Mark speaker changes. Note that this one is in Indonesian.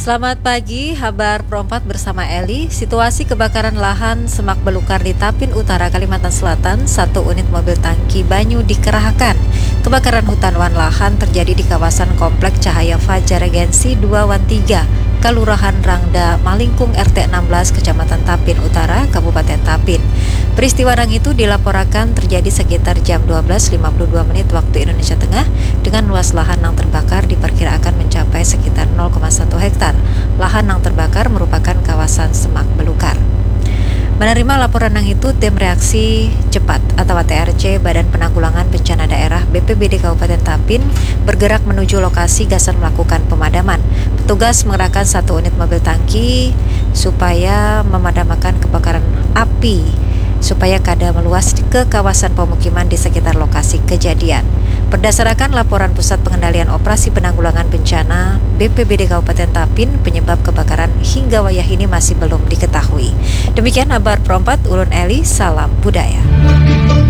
Speaker 1: Selamat pagi, Habar Pro 4 bersama Eli. Situasi kebakaran lahan semak belukar di Tapin Utara, Kalimantan Selatan, satu unit mobil tangki banyu dikerahkan. Kebakaran hutan wan lahan terjadi di kawasan Komplek Cahaya Fajar Regensi 213, Kelurahan Rangda, Malingkung RT 16, Kecamatan Tapin Utara, Kabupaten Tapin. Peristiwa rang itu dilaporkan terjadi sekitar jam 12.52 menit waktu Indonesia Tengah dengan luas lahan yang terbakar diperkirakan mencapai sekitar 0,1 hektar. Lahan yang terbakar merupakan kawasan semak belukar. Menerima laporan yang itu, tim reaksi cepat atau TRC Badan Penanggulangan Bencana Daerah BPBD Kabupaten Tapin bergerak menuju lokasi gasan melakukan pemadaman. Petugas mengerahkan satu unit mobil tangki supaya memadamkan kebakaran api supaya kada meluas ke kawasan pemukiman di sekitar lokasi kejadian. Berdasarkan laporan Pusat Pengendalian Operasi Penanggulangan Bencana BPBD Kabupaten Tapin, penyebab kebakaran hingga wayah ini masih belum diketahui. Demikian Habar Pro 4, Ulun Eli, salam budaya.